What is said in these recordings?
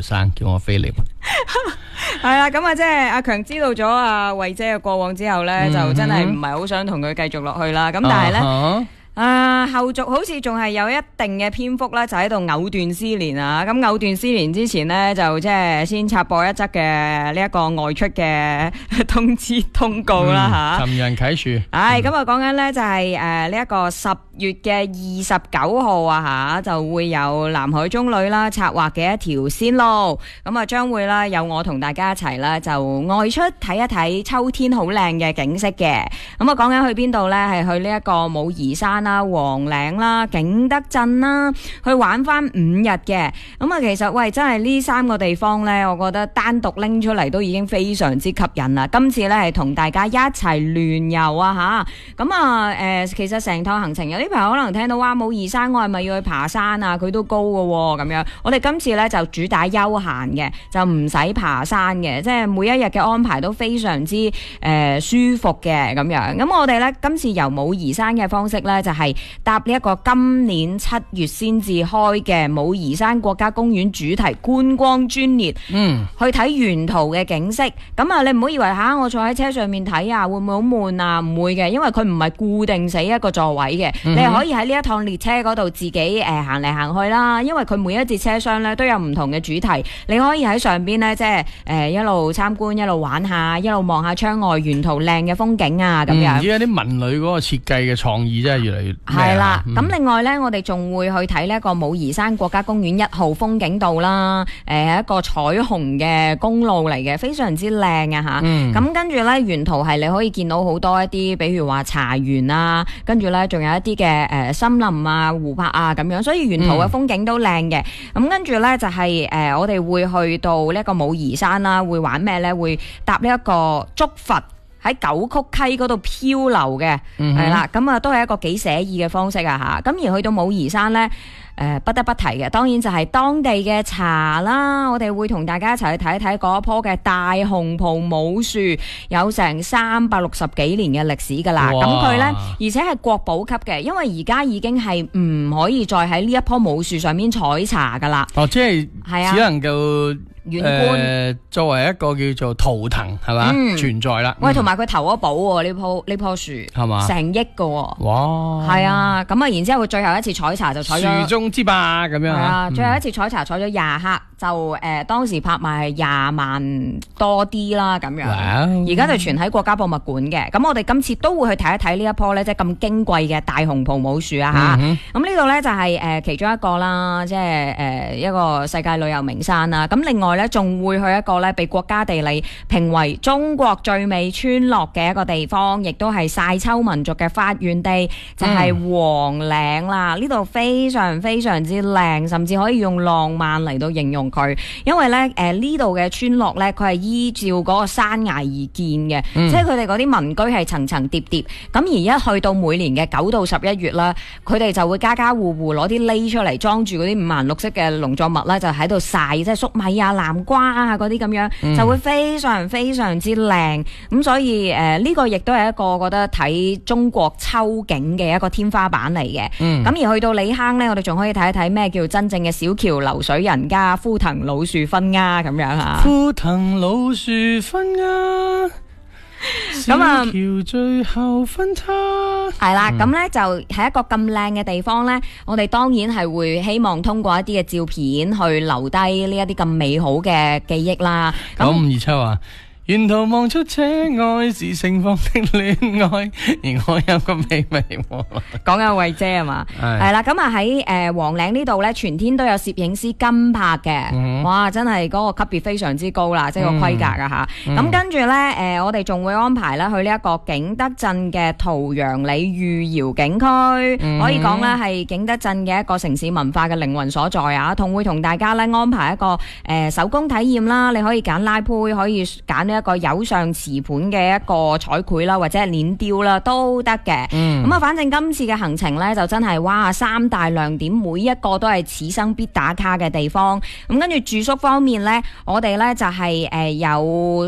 生，叫我菲力。 係啦，咁啊，即係阿強知道咗阿慧姐嘅過往之後咧，就真係唔係好想同佢繼續落去啦。咁但係咧。後續好似仲係有一定嘅篇幅咧，就喺度藕斷絲連啊！咁藕斷絲連之前呢，就即係先插播一則嘅呢一個外出嘅通知通告啦吓。尋人啟樹。咁啊，講緊呢就係呢一個10月嘅29號啊吓，就會有南海中旅啦策劃嘅一條線路，咁啊將會啦有我同大家一齊啦就外出睇一睇秋天好靚嘅景色嘅。咁啊講緊去邊度呢？係去呢一個武夷山啦、黃嶺啦、景德鎮啦，去玩翻5日嘅。咁啊，其實喂，真係呢3個地方呢，我覺得單獨拎出嚟都已經非常之吸引啦。今次呢係同大家一齊聯遊啊吓。咁啊，其實成趟行程有啲朋友可能聽到話武夷山，我係咪要去爬山啊？佢都高㗎咁樣。我哋今次呢就主打休閒嘅，就唔使爬山嘅，即係每一日嘅安排都非常之舒服嘅咁樣。咁我哋呢今次由武夷山嘅方式呢，就係搭呢一個今年7月先至開嘅武夷山國家公園主題觀光專列，去睇沿途嘅景色。咁啊，你唔好以為我坐喺車上面睇啊，會唔會好悶啊？唔會嘅，因為佢唔係固定死一個座位嘅，你係可以喺呢一趟列車嗰度自己行嚟行去啦。因為佢每一節車廂咧都有唔同嘅主題，你可以喺上邊咧即係一路參觀，一路玩下，一路望下窗外沿途靚嘅風景啊咁樣。 而家啲文旅嗰個設計嘅創意真係越嚟越係啦。咁另外咧，我哋仲會去睇呢一個武夷山國家公園1號風景道啦，係一個彩虹嘅公路嚟嘅，非常之靚啊吓。咁跟住咧，沿途係你可以見到好多一啲，比如話茶園啊，跟住咧仲有一啲嘅森林啊、湖泊啊咁樣，所以沿途嘅風景都靚嘅。咁跟住咧就係我哋會去到呢一個武夷山啦，會玩咩咧？會搭呢一個竹筏喺九曲溪嗰度漂流嘅，係啦，咁啊都係一個幾寫意嘅方式啊吓。咁而去到武夷山咧，不得不提嘅，當然就係當地嘅茶啦。我哋會同大家一齊去睇一睇嗰一棵嘅大紅袍武樹，有成360幾年嘅歷史噶啦。咁佢呢，而且係國寶級嘅，因為而家已經係唔可以再喺呢一棵武樹上面採茶噶啦。 即係只能夠遠觀， 作為一個叫做圖騰係嘛存在啦。 喂，同埋佢投咗寶喎，呢棵樹係嘛成億噶。哇！係啊，咁啊，然之後佢最後一次採茶就採咗樹中之霸咁樣。係啊，最後一次採茶採咗20克，就當時拍賣係20萬多啲啦咁樣。而家就存喺國家博物館嘅。咁我哋今次都會去睇一睇呢一棵咧，即係咁矜貴嘅大紅袍武樹啊吓。咁呢度咧就係其中一個啦，即係一個世界旅遊名山啦。咁另外咧仲會去一個咧被國家地理評為中國最美村落嘅一個地方，亦都係晒秋民族嘅發源地，就係黃嶺啦。呢度非常非常之靚，甚至可以用浪漫嚟到形容佢，因為咧呢度嘅村落咧，佢係依照嗰個山崖而建嘅，即係佢哋嗰啲民居係層層疊疊。咁而一去到每年嘅9到11月啦，佢哋就會家家戶戶攞啲瀝出嚟裝住嗰啲五顏六色嘅農作物啦，就喺度曬，即係粟米啊、南瓜啊嗰啲咁樣，就會非常非常之靚。咁所以呢個亦都係一個我覺得睇中國秋景嘅一個天花板嚟嘅。咁而去到李坑呢，我哋仲可以睇一睇咩叫真正嘅小橋流水人家，枯藤老樹昏鴉咁樣吓。 枯藤老樹昏鴉，咁啊，小橋最後分叉。 係啦，咁呢就係一個咁靚嘅地方呢，我哋當然係會希望通過一啲嘅照片去留低呢一啲咁美好嘅記憶啦。 咁527啊。沿途望出車外是盛放的戀愛，而我有個美味。 講緊慧姐啊嘛，係啦，咁啊喺黃嶺呢度咧，全天都有攝影師跟拍嘅，哇，真係嗰個級別非常之高啦，即係個規格啊吓。咁跟住咧，我哋仲會安排咧去呢一個景德鎮嘅桃陽里御窯景區，可以講咧係景德鎮嘅一個城市文化嘅靈魂所在啊。同會同大家咧安排一個手工體驗啦，你可以揀拉坯，可以揀一個釉上瓷盤嘅一個彩繪啦，或者係鏈雕啦，都得嘅。咁啊，反正今次嘅行程咧就真係哇，3大亮點，每一個都係此生必打卡嘅地方。咁跟住住宿方面咧，我哋咧就係有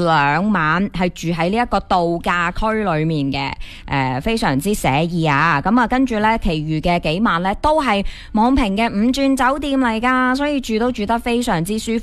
2晚係住喺呢一個度假區裏面嘅，非常之寫意啊。咁啊，跟住咧，其餘嘅幾晚咧都係網評嘅5鑽酒店嚟噶，所以住都住得非常之舒服。